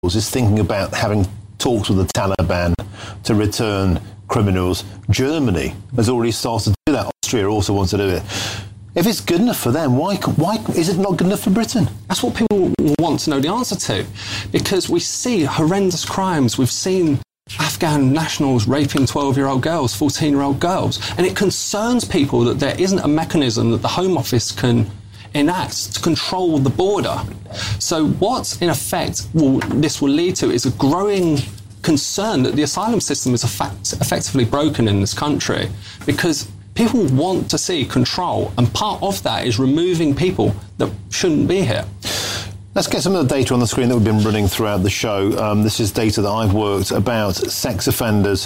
is thinking about having talks with the Taliban to return criminals. Germany has already started to do that. Austria also wants to do it. If it's good enough for them, why is it not good enough for Britain? That's what people want to know the answer to, because we see horrendous crimes. We've seen Afghan nationals raping 12-year-old girls, 14-year-old girls, and it concerns people that there isn't a mechanism that the Home Office can enact to control the border. So what, in effect, this will lead to is a growing concern that the asylum system is effectively broken in this country, because people want to see control, and part of that is removing people that shouldn't be here. Let's get some of the data on the screen that we've been running throughout the show. This is data that I've worked about sex offenders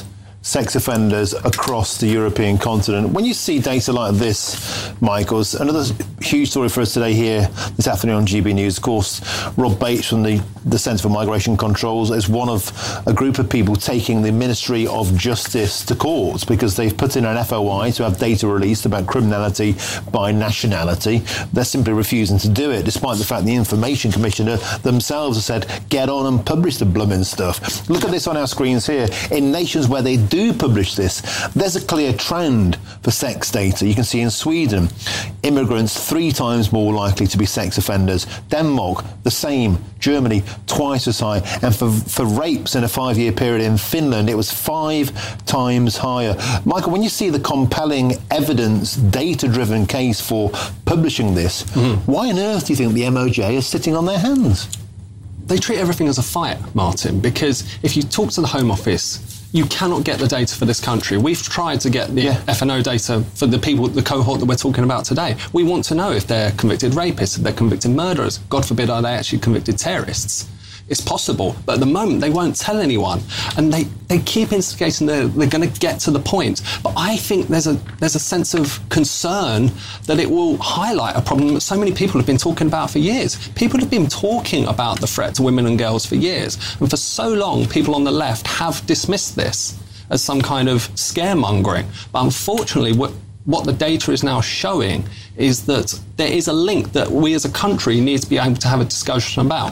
across the European continent. When you see data like this, Michael, another huge story for us today here this afternoon on GB News. Of course, Rob Bates from the Centre for Migration Controls is one of a group of people taking the Ministry of Justice to court because they've put in an FOI to have data released about criminality by nationality. They're simply refusing to do it, despite the fact the Information Commissioner themselves have said, get on and publish the blooming stuff. Look at this on our screens here. In nations where they do publish this, there's a clear trend for sex data. You can see in Sweden, immigrants 3 times more likely to be sex offenders. Denmark, the same. Germany, twice as high. And for rapes in a 5-year period in Finland, it was 5 times higher. Michael, when you see the compelling evidence, data-driven case for publishing this, why on earth do you think the MOJ is sitting on their hands? They treat everything as a fight, Martin, because if you talk to the Home Office, you cannot get the data for this country. We've tried to get the FNO data for the people, the cohort that we're talking about today. We want to know if they're convicted rapists, if they're convicted murderers. God forbid, are they actually convicted terrorists? It's possible, but at the moment they won't tell anyone, and they keep instigating. They're going to get to the point. But I think there's a sense of concern that it will highlight a problem that so many people have been talking about for years. People have been talking about the threat to women and girls for years, and for so long, people on the left have dismissed this as some kind of scaremongering. But unfortunately, what the data is now showing is that there is a link that we as a country need to be able to have a discussion about.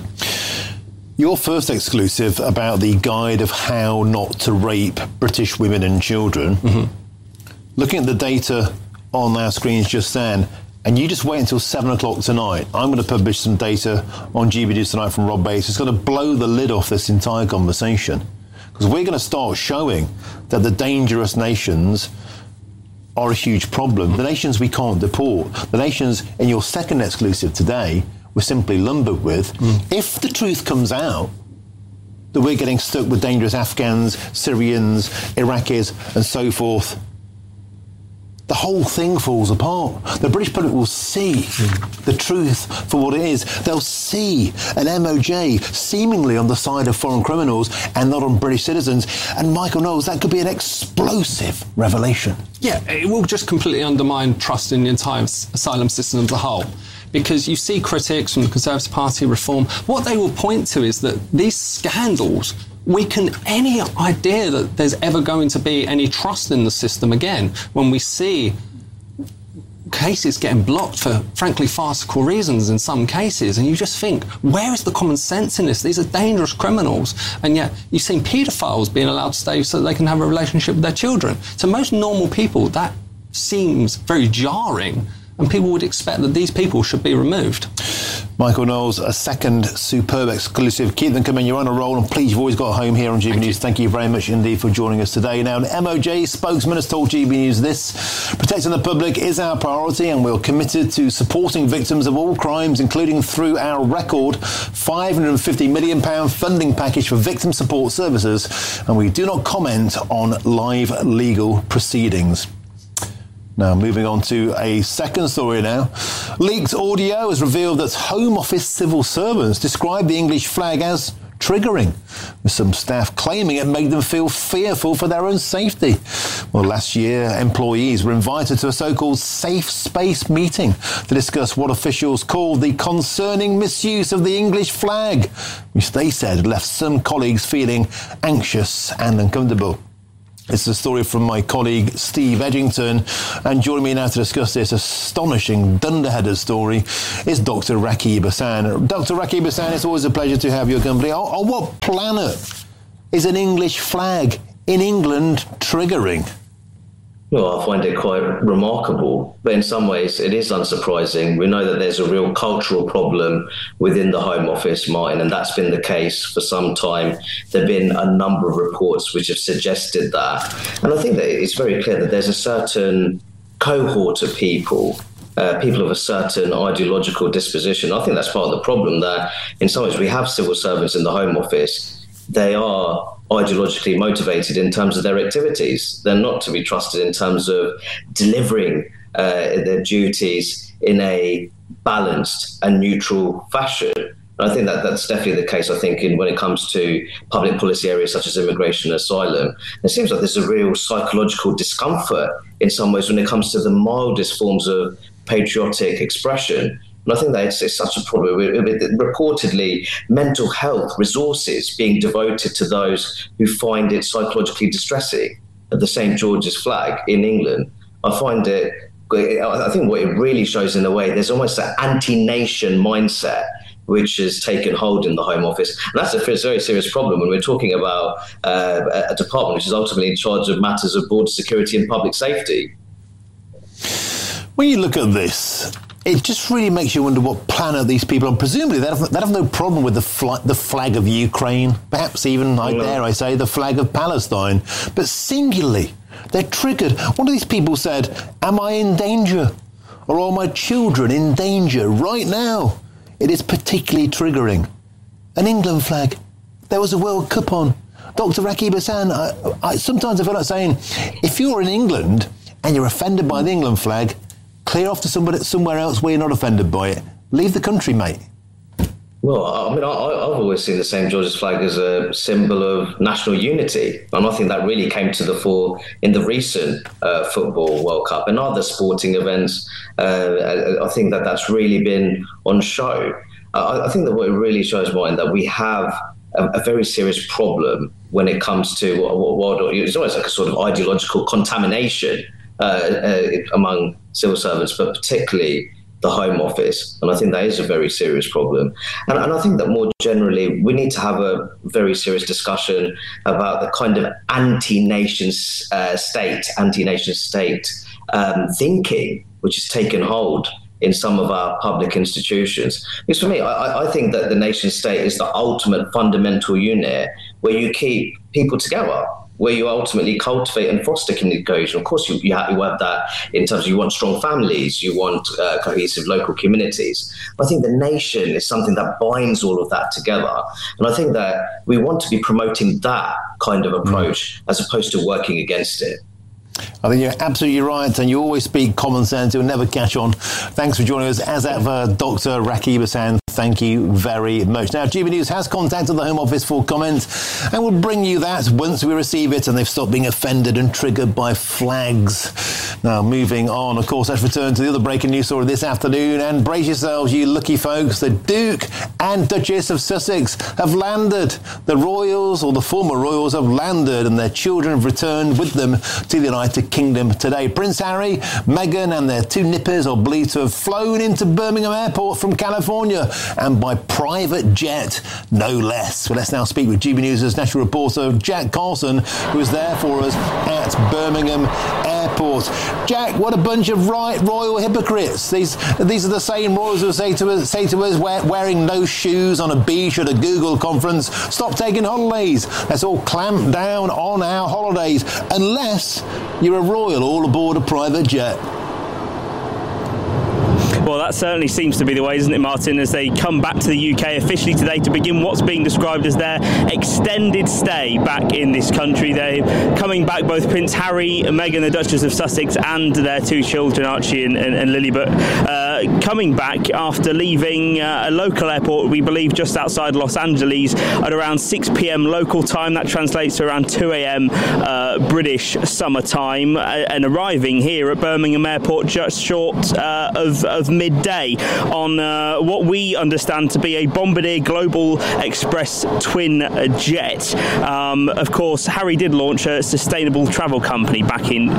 Your first exclusive about the guide of how not to rape British women and children. Looking at the data on our screens just then, and you just wait until 7 o'clock tonight. I'm going to publish some data on GB News Tonight from Rob Bates. It's going to blow the lid off this entire conversation, because we're going to start showing that the dangerous nations are a huge problem. The nations we can't deport, the nations in your second exclusive today we're simply lumbered with. If the truth comes out that we're getting stuck with dangerous Afghans, Syrians, Iraqis and so forth, the whole thing falls apart. The British public will see the truth for what it is. They'll see an MOJ seemingly on the side of foreign criminals and not on British citizens. And Michael Knowles, that could be an explosive revelation. Yeah, it will just completely undermine trust in the entire asylum system as a whole. Because you see critics from the Conservative Party, Reform, what they will point to is that these scandals weaken any idea that there's ever going to be any trust in the system again, when we see cases getting blocked for, frankly, farcical reasons in some cases. And you just think, where is the common sense in this? These are dangerous criminals. And yet you've seen paedophiles being allowed to stay so that they can have a relationship with their children. To most normal people, that seems very jarring. And people would expect that these people should be removed. Michael Knowles, a second superb exclusive. Keep them coming. You're on a roll. And please, you've always got a home here on GB News. Thank you very much indeed for joining us today. Now, an MOJ spokesman has told GB News this: protecting the public is our priority, and we're committed to supporting victims of all crimes, including through our record £550 million funding package for victim support services. And we do not comment on live legal proceedings. Now, moving on to a second story now. Leaked audio has revealed that Home Office civil servants described the English flag as triggering, with some staff claiming it made them feel fearful for their own safety. Well, last year, employees were invited to a so-called safe space meeting to discuss what officials called the concerning misuse of the English flag, which they said left some colleagues feeling anxious and uncomfortable. It's a story from my colleague Steve Edgington, and joining me now to discuss this astonishing dunderheaded story is Dr. Rakib Ehsan. Dr. Rakib Ehsan, it's always a pleasure to have your company. On what planet is an English flag in England triggering? Well, I find it quite remarkable, but in some ways it is unsurprising. We know that there's a real cultural problem within the Home Office, Martin, and that's been the case for some time. There have been a number of reports which have suggested that. And I think that it's very clear that there's a certain cohort of people of a certain ideological disposition. I think that's part of the problem, that in some ways we have civil servants in the Home Office. They are ideologically motivated in terms of their activities. They're not to be trusted in terms of delivering their duties in a balanced and neutral fashion. And I think that that's definitely the case, I think, when it comes to public policy areas such as immigration and asylum. It seems like there's a real psychological discomfort in some ways when it comes to the mildest forms of patriotic expression. And I think that it's such a problem. Reportedly, mental health resources being devoted to those who find it psychologically distressing at the St. George's flag in England. I think what it really shows in a way, there's almost an anti-nation mindset which has taken hold in the Home Office. And that's a very serious problem when we're talking about a department which is ultimately in charge of matters of border security and public safety. When you look at this, it just really makes you wonder what planet these people are on. Presumably, they have no problem with the flag of Ukraine, perhaps even, dare I say, the flag of Palestine. But singularly, they're triggered. One of these people said, "Am I in danger? Or are my children in danger right now?" It is particularly triggering. An England flag. There was a World Cup on. Dr. Rakib Ehsan, sometimes I feel like saying, if you're in England and you're offended by the England flag, clear off to somewhere else where you're not offended by it. Leave the country, mate. Well, I mean, I've always seen the St. George's flag as a symbol of national unity. And I think that really came to the fore in the recent Football World Cup and other sporting events. I think that that's really been on show. I think that what it really shows, Martin, that we have a very serious problem when it comes to what it's almost like a sort of ideological contamination among civil servants, but particularly the Home Office. And I think that is a very serious problem. And I think that more generally, we need to have a very serious discussion about the kind of anti-nation state thinking which has taken hold in some of our public institutions. Because for me, I think that the nation state is the ultimate fundamental unit where you keep people together, where you ultimately cultivate and foster community cohesion. Of course, you have that in terms of you want strong families, you want cohesive local communities. But I think the nation is something that binds all of that together. And I think that we want to be promoting that kind of approach as opposed to working against it. I think you're absolutely right, and you always speak common sense. You'll never catch on. Thanks for joining us. As ever, Dr. Rakib Ehsan, thank you very much. Now, GB News has contacted the Home Office for comment, and we'll bring you that once we receive it and they've stopped being offended and triggered by flags. Now, moving on, of course, let's return to the other breaking news story this afternoon, and brace yourselves, you lucky folks. The Duke and Duchess of Sussex have landed. The royals, or the former royals, have landed, and their children have returned with them to the United Kingdom today. Prince Harry, Meghan and their two nippers are believed to have flown into Birmingham Airport from California, and by private jet, no less. Well, let's now speak with GB News' national reporter Jack Carlson, who is there for us at Birmingham Airport. Jack, what a bunch of royal hypocrites. These are the same royals who say to us wearing no shoes on a beach at a Google conference, stop taking holidays. Let's all clamp down on our holidays, unless you're a royal all aboard a private jet. Well, that certainly seems to be the way, isn't it, Martin, as they come back to the UK officially today to begin what's being described as their extended stay back in this country. They're coming back, both Prince Harry, Meghan, the Duchess of Sussex, and their two children, Archie and Lilibet, coming back after leaving a local airport, we believe just outside Los Angeles, at around 6 p.m. local time. That translates to around 2 a.m. British summer time, and arriving here at Birmingham Airport just short of midday on what we understand to be a Bombardier Global Express twin jet. Of course, Harry did launch a sustainable travel company back in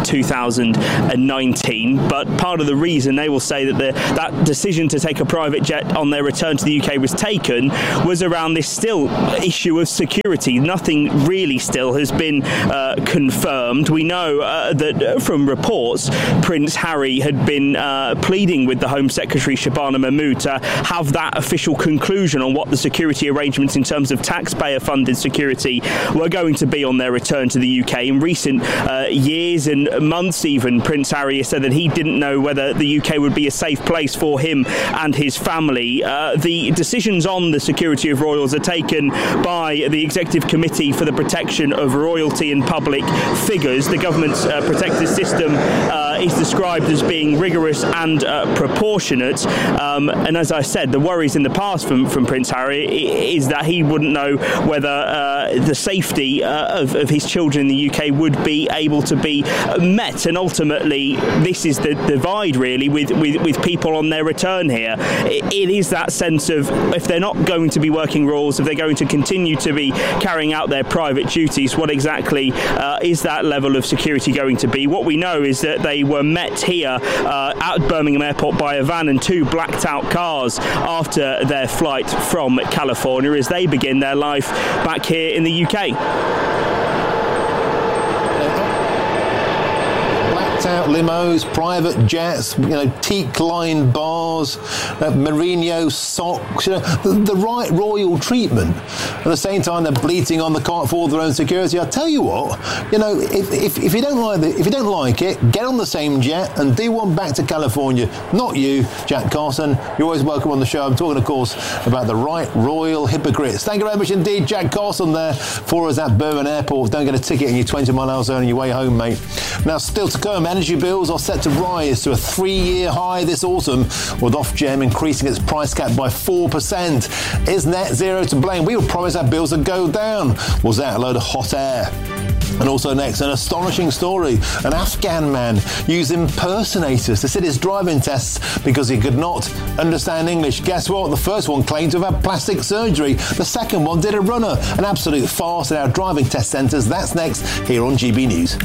2019, but part of the reason they will say that that decision to take a private jet on their return to the UK was taken was around this still issue of security. Nothing really still has been confirmed. We know that from reports, Prince Harry had been pleading with the Home Secretary Shabana Mahmood to have that official conclusion on what the security arrangements in terms of taxpayer-funded security were going to be on their return to the UK. In recent years and months even, Prince Harry has said that he didn't know whether the UK would be a safe place for him and his family. The decisions on the security of royals are taken by the Executive Committee for the Protection of Royalty and Public Figures. The government's protective system is described as being rigorous and proportionate. And as I said, the worries in the past from Prince Harry is that he wouldn't know whether the safety of his children in the UK would be able to be met. And ultimately, this is the divide, really, with people on their return here. It is that sense of, if they're not going to be working royals, if they're going to continue to be carrying out their private duties, what exactly is that level of security going to be? What we know is that they were met here at Birmingham Airport by a van and two blacked out cars after their flight from California as they begin their life back here in the UK. Out limos, private jets, teak-lined bars, merino socks, the right royal treatment. At the same time, they're bleating on the cart for all their own security. I tell you what, if you don't like it, get on the same jet and do one back to California. Not you, Jack Carson. You're always welcome on the show. I'm talking, of course, about the right royal hypocrites. Thank you very much indeed, Jack Carson, there for us at Birmingham Airport. Don't get a ticket in your 20-mile-an-hour zone on your way home, mate. Now, still to come, energy bills are set to rise to a 3-year high this autumn, with Ofgem increasing its price cap by 4%. Is net zero to blame? We were promised our bills would go down. Was that a load of hot air? And also next, an astonishing story. An Afghan man used impersonators to sit his driving tests because he could not understand English. Guess what? The first one claimed to have had plastic surgery. The second one did a runner. An absolute farce in our driving test centres. That's next here on GB News.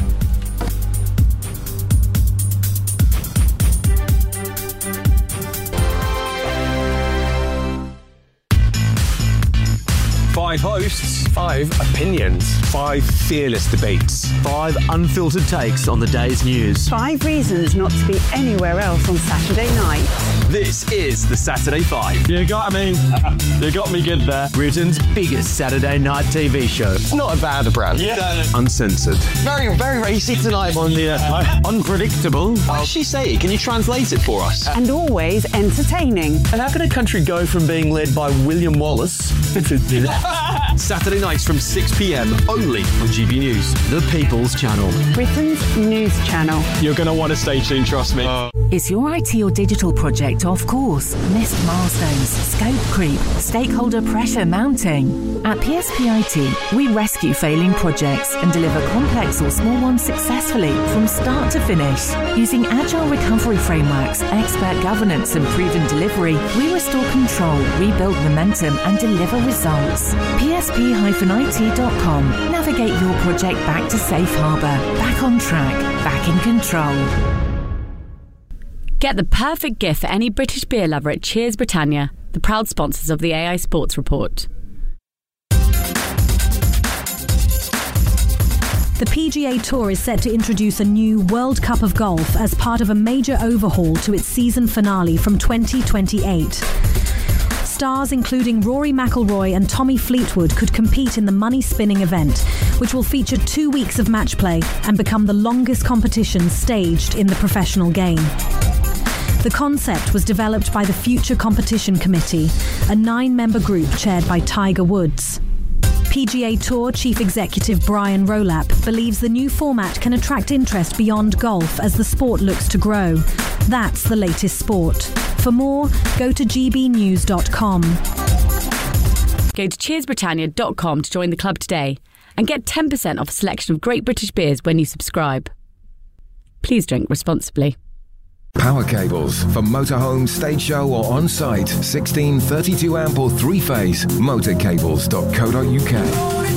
Five hosts, 5 opinions, 5 fearless debates, 5 unfiltered takes on the day's news. 5 reasons not to be anywhere else on Saturday night. This is the Saturday 5. You got me. You got me good there. Britain's biggest Saturday night TV show. It's not a bad brand. Yeah. Uncensored. Very, very racy tonight on the unpredictable. What did she say? Can you translate it for us? And always entertaining. And how can a country go from being led by William Wallace Saturday nights from 6 p.m. only on GB News, the People's Channel. Britain's news channel. You're going to want to stay tuned, trust me. Is your IT or digital project off course? Missed milestones, scope creep, stakeholder pressure mounting? At PSP IT, we rescue failing projects and deliver complex or small ones successfully from start to finish. Using agile recovery frameworks, expert governance and proven delivery, we restore control, rebuild momentum and deliver results. PSP-IT.com. Navigate your project back to safe harbour, back on track, back in control. Get the perfect gift for any British beer lover at Cheers Britannia, the proud sponsors of the AI Sports Report. The PGA Tour is set to introduce a new World Cup of Golf as part of a major overhaul to its season finale from 2028. Stars including Rory McIlroy and Tommy Fleetwood could compete in the money-spinning event, which will feature 2 weeks of match play and become the longest competition staged in the professional game. The concept was developed by the Future Competition Committee, a 9-member group chaired by Tiger Woods. PGA Tour Chief Executive Brian Rowlap believes the new format can attract interest beyond golf as the sport looks to grow. That's the latest sport. For more, go to gbnews.com. Go to cheersbritannia.com to join the club today and get 10% off a selection of great British beers when you subscribe. Please drink responsibly. Power cables for motorhome, stage show or on-site. 16, 32 amp or 3-phase. Motorcables.co.uk.